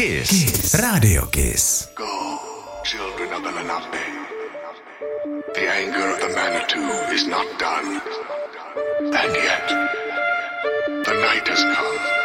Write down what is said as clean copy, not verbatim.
Kiss. Radio Kiss. Go, children of the Lenape. The anger of the Manitou is not done. And yet, the night has come.